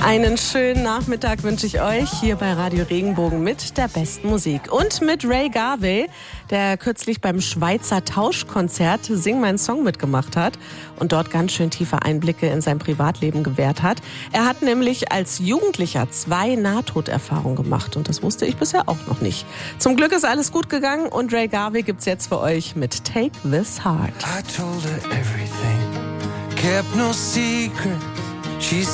Einen schönen Nachmittag wünsche ich euch hier bei Radio Regenbogen mit der besten Musik. Und mit Ray Garvey, der kürzlich beim Schweizer Tauschkonzert Sing Mein Song mitgemacht hat und dort ganz schön tiefe Einblicke in sein Privatleben gewährt hat. Er hat nämlich als Jugendlicher 2 Nahtoderfahrungen gemacht und das wusste ich bisher auch noch nicht. Zum Glück ist alles gut gegangen und Ray Garvey gibt's jetzt für euch mit Take This Heart. I told her everything, kept no secret. She